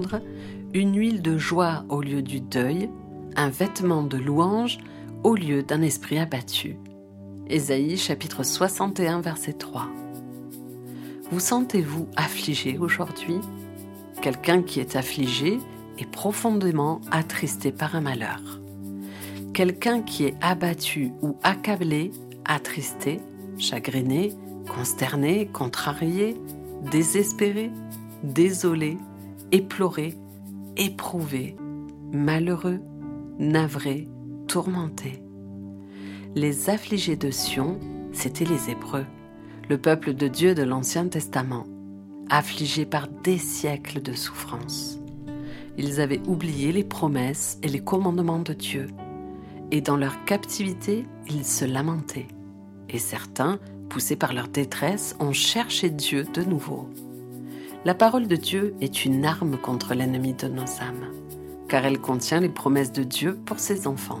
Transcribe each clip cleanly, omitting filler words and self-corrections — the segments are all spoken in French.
une huile de joie au lieu du deuil, un vêtement de louange au lieu d'un esprit abattu. Ésaïe chapitre 61 verset 3. Vous sentez-vous affligé aujourd'hui? Quelqu'un qui est affligé est profondément attristé par un malheur. Quelqu'un qui est abattu ou accablé, attristé, chagriné, consterné, contrarié, désespéré, désolé, éploré, éprouvé, malheureux, navré, tourmenté. Les affligés de Sion, c'étaient les Hébreux, le peuple de Dieu de l'Ancien Testament, affligés par des siècles de souffrance. Ils avaient oublié les promesses et les commandements de Dieu, et dans leur captivité, ils se lamentaient. Et certains, poussés par leur détresse, ont cherché Dieu de nouveau. La parole de Dieu est une arme contre l'ennemi de nos âmes, car elle contient les promesses de Dieu pour ses enfants.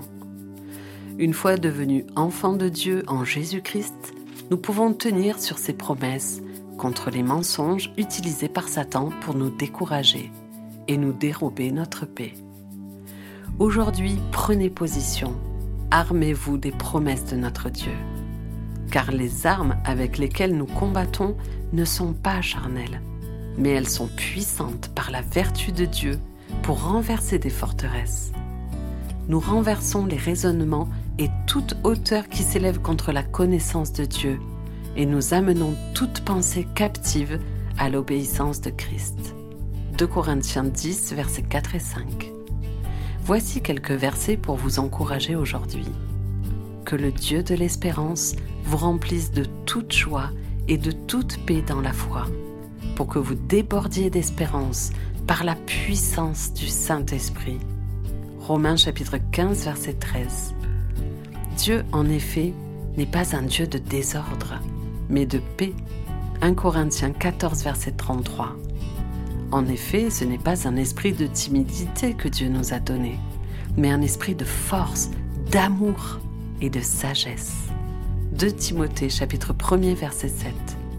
Une fois devenus enfants de Dieu en Jésus-Christ, nous pouvons tenir sur ces promesses contre les mensonges utilisés par Satan pour nous décourager et nous dérober notre paix. Aujourd'hui, prenez position, armez-vous des promesses de notre Dieu, car les armes avec lesquelles nous combattons ne sont pas charnelles, mais elles sont puissantes par la vertu de Dieu pour renverser des forteresses. Nous renversons les raisonnements et toute hauteur qui s'élève contre la connaissance de Dieu, et nous amenons toute pensée captive à l'obéissance de Christ. 2 Corinthiens 10, versets 4 et 5. Voici quelques versets pour vous encourager aujourd'hui. Que le Dieu de l'espérance vous remplisse de toute joie et de toute paix dans la foi, pour que vous débordiez d'espérance par la puissance du Saint-Esprit. Romains chapitre 15, verset 13. Dieu, en effet, n'est pas un Dieu de désordre, mais de paix. 1 Corinthiens 14, verset 33. En effet, ce n'est pas un esprit de timidité que Dieu nous a donné, mais un esprit de force, d'amour et de sagesse. 2 Timothée chapitre 1er, verset 7.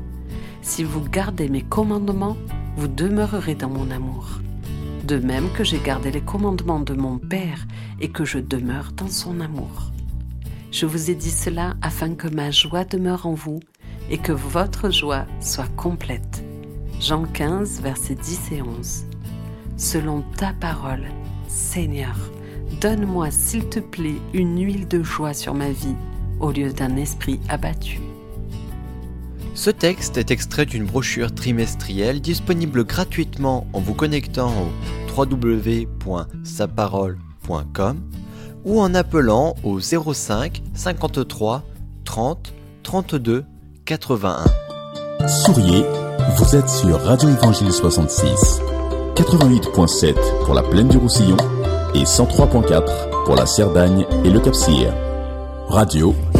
Si vous gardez mes commandements, vous demeurerez dans mon amour. De même que j'ai gardé les commandements de mon Père et que je demeure dans son amour. Je vous ai dit cela afin que ma joie demeure en vous et que votre joie soit complète. Jean 15, versets 10 et 11. Selon ta parole, Seigneur, donne-moi s'il te plaît une huile de joie sur ma vie au lieu d'un esprit abattu. Ce texte est extrait d'une brochure trimestrielle disponible gratuitement en vous connectant au www.saparole.com ou en appelant au 05 53 30 32 81. Souriez, vous êtes sur Radio Évangile 66, 88.7 pour la plaine du Roussillon et 103.4 pour la Cerdagne et le Cap-Sire. Radio